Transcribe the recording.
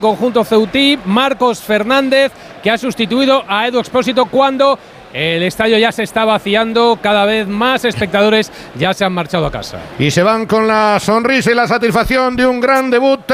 Conjunto ceutí, Marcos Fernández, que ha sustituido a Edu Expósito cuando el estadio ya se está vaciando, cada vez más espectadores ya se han marchado a casa. Y se van con la sonrisa y la satisfacción de un gran debut.